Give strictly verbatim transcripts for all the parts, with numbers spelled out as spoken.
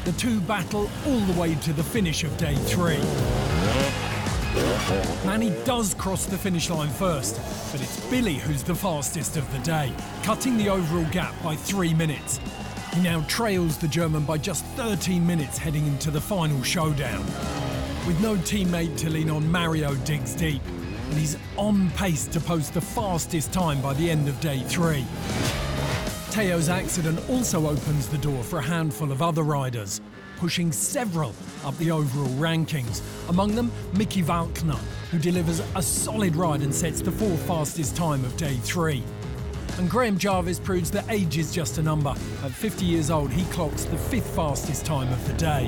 The two battle all the way to the finish of day three. Manny does cross the finish line first, but it's Billy who's the fastest of the day, cutting the overall gap by three minutes. He now trails the German by just thirteen minutes heading into the final showdown. With no teammate to lean on, Mario digs deep, and he's on pace to post the fastest time by the end of day three. Teo's accident also opens the door for a handful of other riders, pushing several up the overall rankings. Among them, Mickey Walkner, who delivers a solid ride and sets the fourth fastest time of day three. And Graham Jarvis proves that age is just a number. At fifty years old, he clocks the fifth fastest time of the day.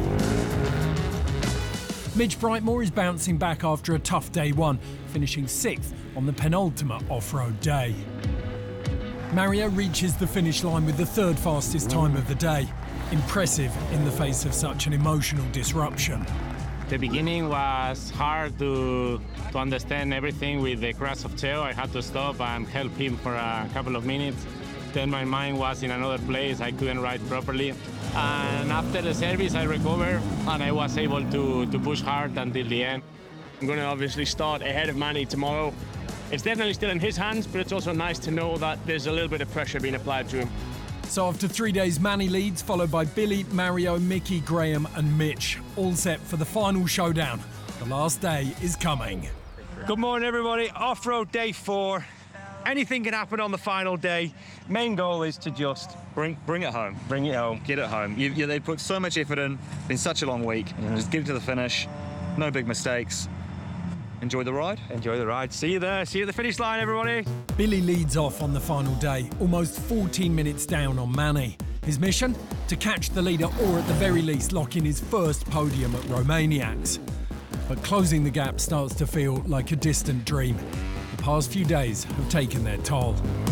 Mitch Brightmore is bouncing back after a tough day one, finishing sixth on the penultimate off-road day. Mario reaches the finish line with the third fastest time of the day. Impressive in the face of such an emotional disruption. The beginning was hard to, to understand everything with the crash of Teo. I had to stop and help him for a couple of minutes. Then my mind was in another place. I couldn't ride properly. And after the service, I recovered and I was able to, to push hard until the end. I'm going to obviously start ahead of Manny tomorrow. It's definitely still in his hands, but it's also nice to know that there's a little bit of pressure being applied to him. So after three days, Manny leads, followed by Billy, Mario, Mickey, Graham and Mitch, all set for the final showdown. The last day is coming. Good morning, everybody. Off-road day four. Anything can happen on the final day. Main goal is to just bring bring it home. Bring it home. Get it home. You, you, they put so much effort in. It's been such a long week. Yeah. Just get it to the finish. No big mistakes. Enjoy the ride. Enjoy the ride. See you there. See you at the finish line, everybody. Billy leads off on the final day, almost fourteen minutes down on Manny. His mission? To catch the leader, or at the very least lock in his first podium at Romaniacs. But closing the gap starts to feel like a distant dream. The past few days have taken their toll.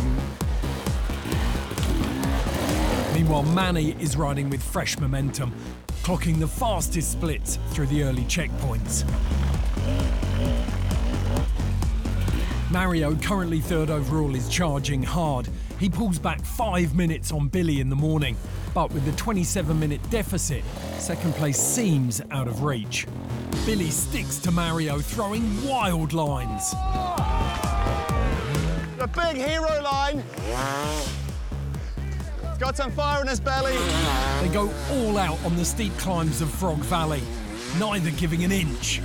Meanwhile, Manny is riding with fresh momentum, clocking the fastest splits through the early checkpoints. Mario, currently third overall, is charging hard. He pulls back five minutes on Billy in the morning, but with the twenty-seven minute deficit, second place seems out of reach. Billy sticks to Mario, throwing wild lines. The big hero line. Got some fire in his belly. They go all out on the steep climbs of Frog Valley, neither giving an inch.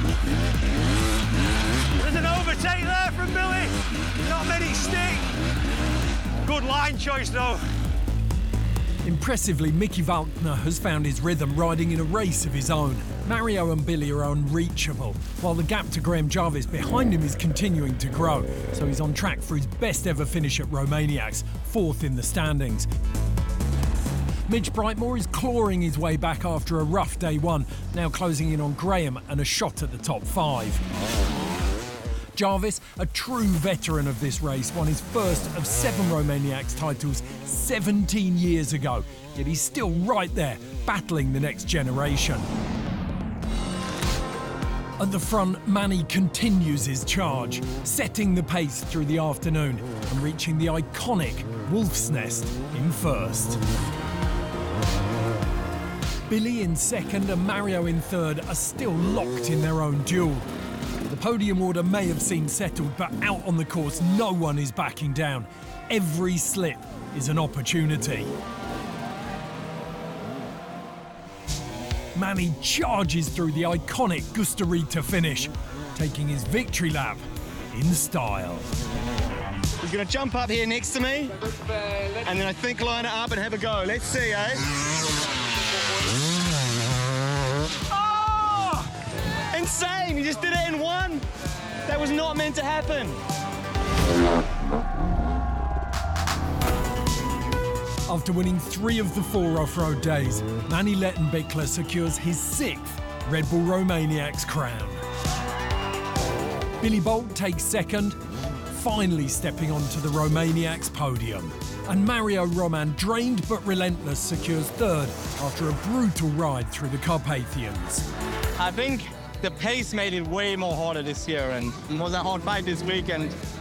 There's an overtake there from Billy. Not many stick. Good line choice, though. Impressively, Mickey Walkner has found his rhythm, riding in a race of his own. Mario and Billy are unreachable, while the gap to Graham Jarvis behind him is continuing to grow, so he's on track for his best ever finish at Romaniacs, fourth in the standings. Mitch Brightmore is clawing his way back after a rough day one, now closing in on Graham and a shot at the top five. Jarvis, a true veteran of this race, won his first of seven Romaniacs titles seventeen years ago, yet he's still right there, battling the next generation. At the front, Manny continues his charge, setting the pace through the afternoon and reaching the iconic Wolf's Nest in first. Billy in second and Mario in third are still locked in their own duel. The podium order may have seemed settled, but out on the course, no one is backing down. Every slip is an opportunity. Manny charges through the iconic Gustarita finish, taking his victory lap in style. He's going to jump up here next to me, and then I think line it up and have a go. Let's see, eh? Oh! Insane! You just did it in one. That was not meant to happen. After winning three of the four off-road days, Manny Lettenbichler secures his sixth Red Bull Romaniacs crown. Billy Bolt takes second, finally stepping onto the Romaniacs podium. And Mario Roman, drained but relentless, secures third after a brutal ride through the Carpathians. I think the pace made it way more harder this year, and it was a hard fight this week, and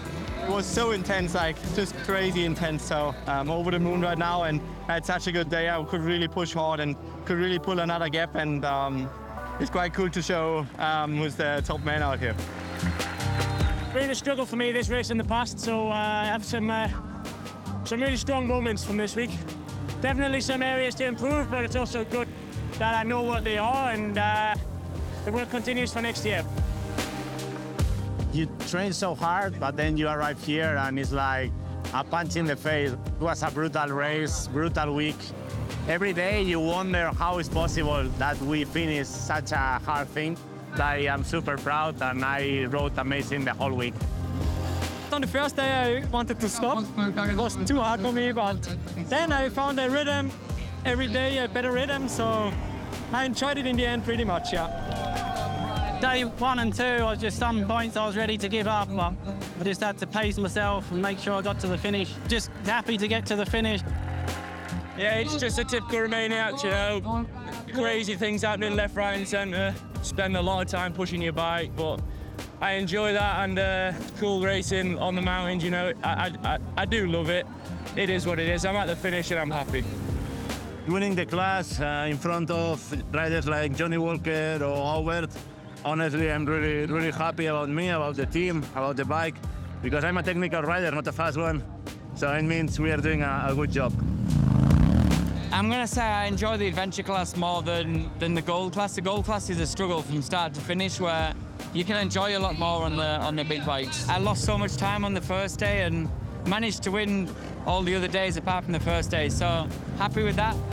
It was so intense, like just crazy intense. So I'm over the moon right now, and I had such a good day. I could really push hard and could really pull another gap, and um, it's quite cool to show um, who's the top man out here. Been a struggle for me this race in the past, so uh, I have some uh, some really strong moments from this week. Definitely some areas to improve, but it's also good that I know what they are, and uh, the work continues for next year. You train so hard, but then you arrive here and it's like a punch in the face. It was a brutal race, brutal week. Every day you wonder how it's possible that we finish such a hard thing. I am super proud, and I rode amazing the whole week. On the first day I wanted to stop. It was too hard for me, but then I found a rhythm, every day a better rhythm, so I enjoyed it in the end pretty much, yeah. Day one and two, I was just some points I was ready to give up, but I just had to pace myself and make sure I got to the finish. Just happy to get to the finish. Yeah, it's just a typical Romaniac, you know, crazy things happening left, right and centre. Spend a lot of time pushing your bike, but I enjoy that, and uh, cool racing on the mountains, you know, I, I, I do love it. It is what it is. I'm at the finish and I'm happy. Winning the class uh, in front of riders like Johnny Walker or Howard, honestly, I'm really, really happy about me, about the team, about the bike, because I'm a technical rider, not a fast one. So it means we are doing a, a good job. I'm going to say I enjoy the adventure class more than, than the gold class. The gold class is a struggle from start to finish, where you can enjoy a lot more on the on the big bikes. I lost so much time on the first day and managed to win all the other days apart from the first day, so happy with that.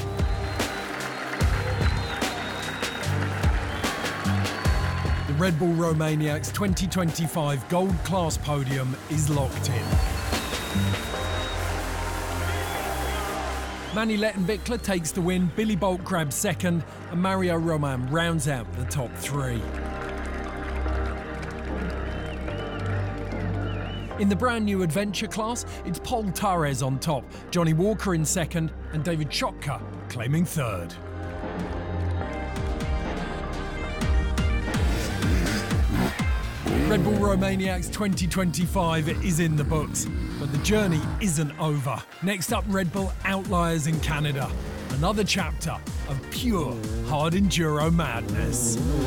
The Red Bull Romaniacs twenty twenty-five Gold Class podium is locked in. Mani Lettenbichler takes the win, Billy Bolt grabs second, and Mario Roman rounds out the top three. In the brand new adventure class, it's Paul Tarres on top, Johnny Walker in second, and David Chotka claiming third. Red Bull Romaniacs twenty twenty-five is in the books, but the journey isn't over. Next up, Red Bull Outliers in Canada. Another chapter of pure hard enduro madness.